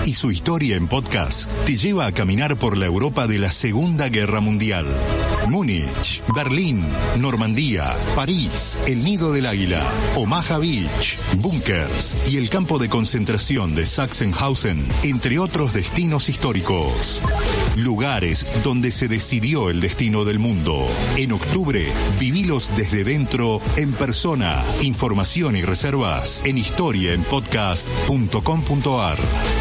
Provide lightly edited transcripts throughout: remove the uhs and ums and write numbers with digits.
y su historia en podcast te lleva a caminar por la Europa de la Segunda Guerra Mundial. Múnich, Berlín, Normandía, París, el Nido del Águila, Omaha Beach, búnkers y el campo de concentración de Sachsenhausen, entre otros destinos históricos. Lugares donde se decidió el destino del mundo. En octubre, vivilos desde dentro, en persona. Información y reservas en historiaenpodcast.com.ar.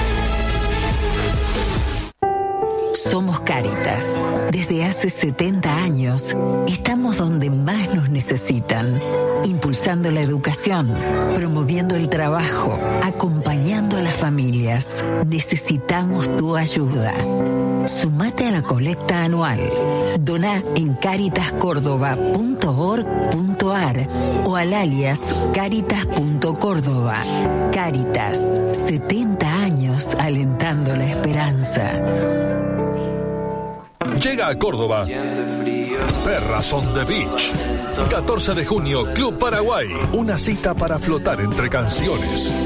Somos Cáritas. Desde hace 70 años, estamos donde más nos necesitan, impulsando la educación, promoviendo el trabajo, acompañando a las familias. Necesitamos tu ayuda. Sumate a la colecta anual. Doná en caritascórdoba.org.ar o al alias caritas.córdoba. Cáritas, 70 años alentando la esperanza. Llega a Córdoba Perras on the Beach. 14 de junio, Club Paraguay. Una cita para flotar entre canciones.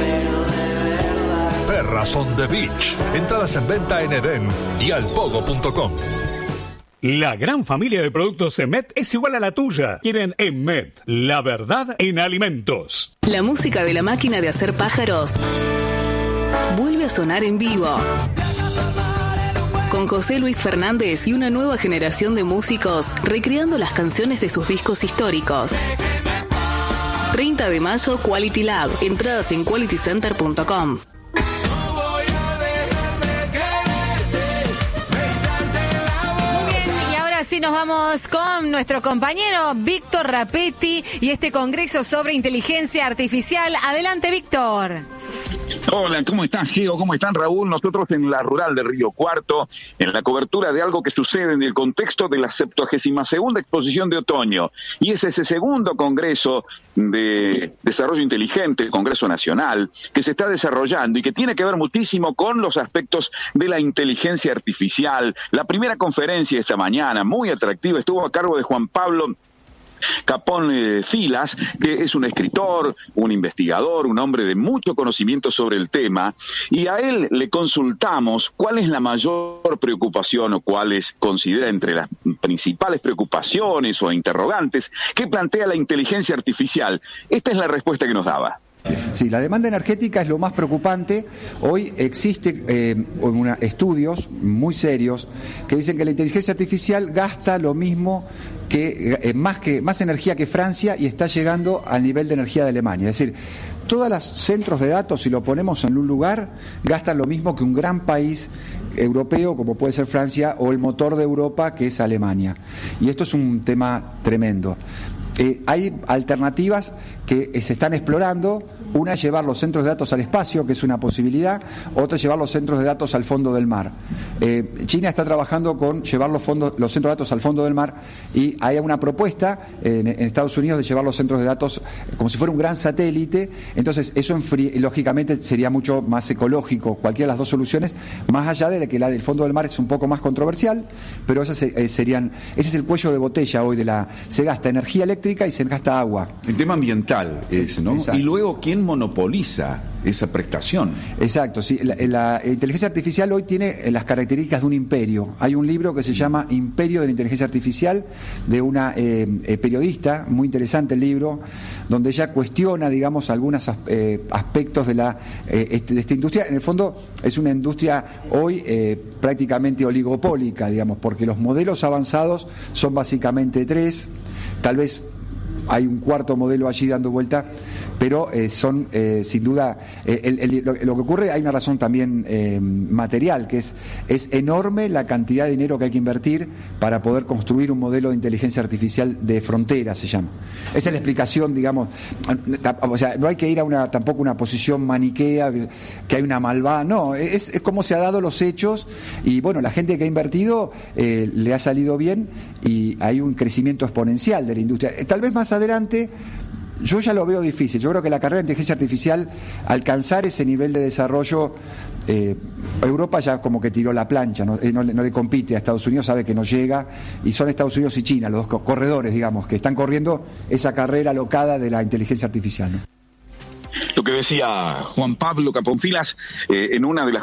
Perras on the Beach. Entradas en venta en Edén y alpogo.com. La gran familia de productos EMET es igual a la tuya. Quieren EMET, la verdad en alimentos. La música de la máquina de hacer pájaros vuelve a sonar en vivo. Con José Luis Fernández y una nueva generación de músicos recreando las canciones de sus discos históricos. 30 de mayo, Quality Lab. Entradas en qualitycenter.com. Así nos vamos con nuestro compañero Víctor Rapetti y este congreso sobre inteligencia artificial. Adelante, Víctor. Hola, ¿cómo están, Geo? ¿Cómo están, Raúl? Nosotros en la Rural de Río Cuarto, en la cobertura de algo que sucede en el contexto de la 72ª Exposición de Otoño. Y es ese segundo Congreso de Desarrollo Inteligente, el Congreso Nacional, que se está desarrollando y que tiene que ver muchísimo con los aspectos de la inteligencia artificial. La primera conferencia esta mañana, muy atractiva, estuvo a cargo de Juan Pablo Capón Filas, que es un escritor, un investigador, un hombre de mucho conocimiento sobre el tema, y a él le consultamos cuál es la mayor preocupación o cuáles considera entre las principales preocupaciones o interrogantes que plantea la inteligencia artificial. Esta es la respuesta que nos daba. Sí, la demanda energética es lo más preocupante. Hoy existe estudios muy serios que dicen que la inteligencia artificial gasta lo mismo más energía que Francia y está llegando al nivel de energía de Alemania. Es decir, todos los centros de datos, si lo ponemos en un lugar, gastan lo mismo que un gran país europeo como puede ser Francia o el motor de Europa que es Alemania. Y esto es un tema tremendo. Hay alternativas que se están explorando. Una es llevar los centros de datos al espacio, que es una posibilidad. Otra es llevar los centros de datos al fondo del mar. China está trabajando con llevar los centros de datos al fondo del mar, y hay una propuesta en Estados Unidos de llevar los centros de datos como si fuera un gran satélite. Entonces eso lógicamente sería mucho más ecológico, cualquiera de las dos soluciones, más allá de que la del fondo del mar es un poco más controversial, pero ese es el cuello de botella hoy se gasta energía eléctrica y se gasta agua. El tema ambiental es, ¿no? Exacto. Y luego, ¿quién monopoliza esa prestación? Exacto, sí. La inteligencia artificial hoy tiene las características de un imperio. Hay un libro que se llama Imperio de la Inteligencia Artificial, de una periodista, muy interesante el libro, donde ella cuestiona, digamos, algunos aspectos de esta industria. En el fondo es una industria hoy prácticamente oligopólica, digamos, porque los modelos avanzados son básicamente 3, tal vez hay un cuarto modelo allí dando vuelta, pero son sin duda lo que ocurre. Hay una razón también material, que es enorme la cantidad de dinero que hay que invertir para poder construir un modelo de inteligencia artificial de frontera, se llama. Esa es la explicación, digamos. O sea, no hay que ir a tampoco una posición maniquea, que hay una malvada, no, es como se ha dado los hechos, y bueno, la gente que ha invertido le ha salido bien, y hay un crecimiento exponencial de la industria. Tal vez más adelante yo ya lo veo difícil. Yo creo que la carrera de inteligencia artificial, alcanzar ese nivel de desarrollo, Europa ya como que tiró la plancha, no le compite a Estados Unidos, sabe que no llega, y son Estados Unidos y China los dos corredores, digamos, que están corriendo esa carrera alocada de la inteligencia artificial, ¿no? Lo que decía Juan Pablo Capón Filas en una de las